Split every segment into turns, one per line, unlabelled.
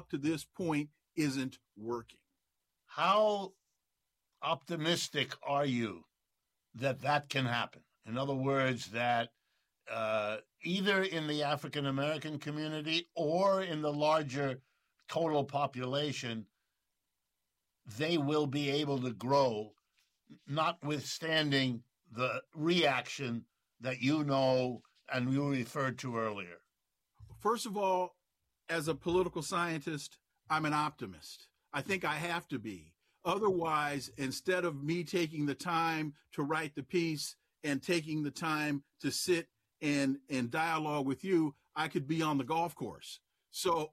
up to this point isn't working.
How optimistic are you that that can happen? In other words, that either in the African American community or in the larger total population, they will be able to grow, notwithstanding the reaction that you know and you referred to earlier?
First of all, as a political scientist, I'm an optimist. I think I have to be. Otherwise, instead of me taking the time to write the piece and taking the time to sit and dialogue with you, I could be on the golf course. So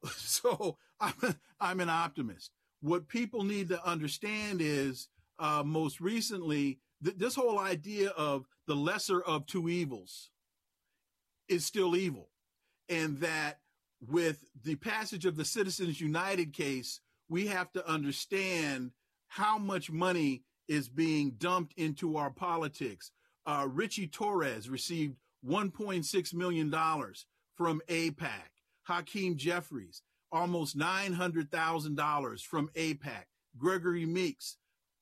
I'm an optimist. What people need to understand is most recently, this whole idea of the lesser of two evils is still evil. And that with the passage of the Citizens United case, we have to understand how much money is being dumped into our politics. Richie Torres received $1.6 million from AIPAC. Hakeem Jeffries, almost $900,000 from AIPAC. Gregory Meeks,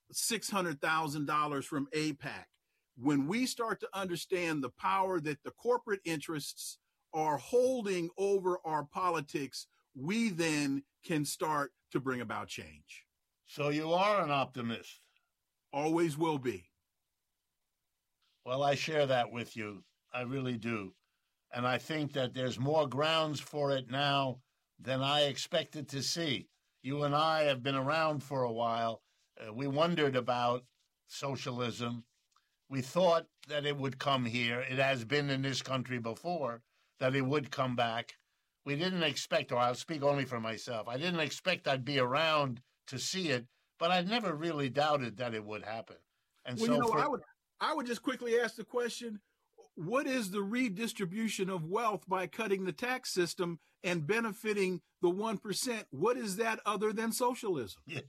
$600,000 from AIPAC. When we start to understand the power that the corporate interests are holding over our politics, we then can start to bring about change.
So you are an optimist.
Always will be.
Well, I share that with you. I really do. And I think that there's more grounds for it now than I expected to see. You and I have been around for a while. We wondered about socialism. We thought that it would come here. It has been in this country before, that it would come back. We didn't expect, or I'll speak only for myself, I didn't expect I'd be around to see it, but I never really doubted that it would happen. And
I would just quickly ask the question, what is the redistribution of wealth by cutting the tax system and benefiting the 1%? What is that other than socialism?
Yes.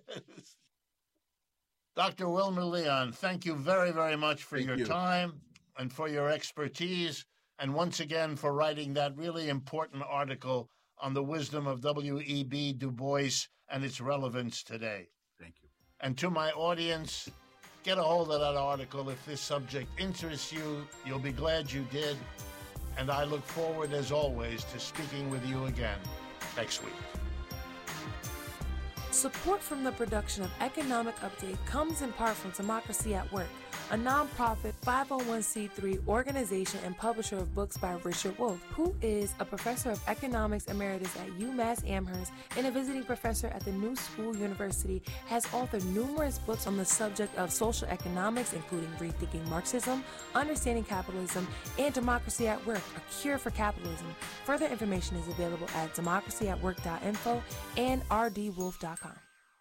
Dr. Wilmer Leon, thank you very, very much for your time and for your expertise, and once again for writing that really important article on the wisdom of W.E.B. Du Bois and its relevance today.
Thank you.
And to my audience, get a hold of that article. If this subject interests you, you'll be glad you did. And I look forward, as always, to speaking with you again next week.
Support from the production of Economic Update comes in part from Democracy at Work, a nonprofit 501c3 organization and publisher of books by Richard Wolff, who is a professor of economics emeritus at UMass Amherst and a visiting professor at the New School University, has authored numerous books on the subject of social economics, including Rethinking Marxism, Understanding Capitalism, and Democracy at Work, A Cure for Capitalism. Further information is available at democracyatwork.info and rdwolf.com.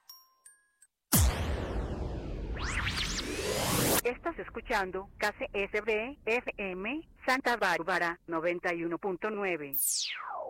Estás escuchando KCSB FM Santa Bárbara 91.9.